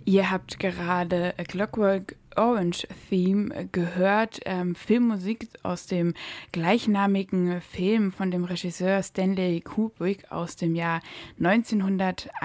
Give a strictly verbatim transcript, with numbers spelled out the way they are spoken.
Ihr habt gerade A Clockwork Orange Theme gehört, ähm, Filmmusik aus dem gleichnamigen Film von dem Regisseur Stanley Kubrick aus dem Jahr neunzehnhunderteinundachtzig.